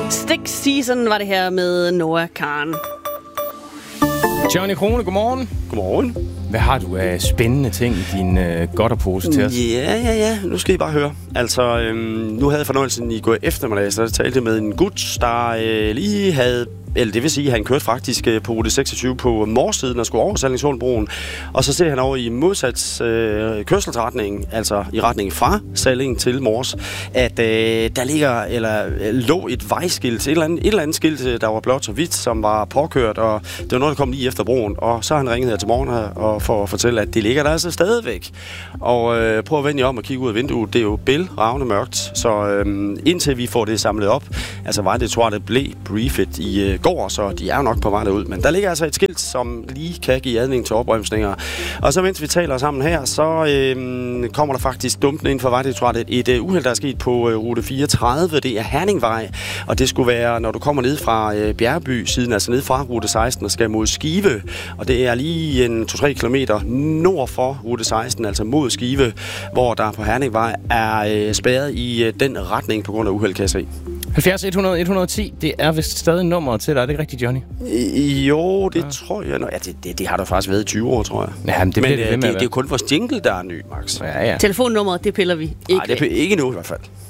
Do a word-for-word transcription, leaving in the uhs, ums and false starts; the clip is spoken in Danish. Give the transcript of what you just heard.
Stick Season var det her med Noah Kahan. Johnny Krone, godmorgen. Godmorgen. Hvad har du af spændende ting i din øh, godterpose til os? Ja, ja, ja. Nu skal I bare høre. Altså, øhm, nu havde jeg fornøjelsen i går eftermiddag, så jeg talte med en gut, der øh, lige havde... Eller det vil sige, at han kørte faktisk på rute seksogtyve på Morssiden og skulle over Sallingsundbroen. Og så ser han over i modsat øh, kørselsretning, altså i retning fra Salling til Mors, at øh, der ligger, eller øh, lå et vejskilt, et eller, andet, et eller andet skilt, der var blot så vidt, som var påkørt, og det var noget, der kom lige efter broen. Og så har han ringet her til morgen her, og for at fortælle, at det ligger der altså stadigvæk. Og øh, prøv at vende jer om og kigge ud af vinduet. Det er jo bælragende mørkt, så øh, indtil vi får det samlet op, altså var det, tror jeg, det blev briefet i øh, går, så de er jo nok på vej derud. Men der ligger altså et skilt, som lige kan give adning til opbremsninger. Og så mens vi taler sammen her, så øh, kommer der faktisk dumpende ind for Vejdirektoratet et øh, uheld, der er sket på øh, rute fireogtredive. Det er Herningvej, og det skulle være, når du kommer ned fra øh, Bjergby siden, altså ned fra rute seksten og skal mod Skive. Og det er lige en to til tre kilometer nord for rute seksten, altså mod Skive, hvor der på Herningvej er øh, spærret i øh, den retning på grund af uheld, kan jeg se. halvfjerds et hundrede et hundrede og ti, det er vist stadig nummeret til dig, er det ikke rigtigt, Johnny? Jo, det ja. tror jeg. Nå, ja, det, det, det har der faktisk været i tyve år, tror jeg. Ja, men det, men, det, det, det, det, det er jo kun vores jingle, der er ny, Max. Ja, ja. Telefonnummeret, det piller vi ikke. Nej, det er ikke nu i hvert fald.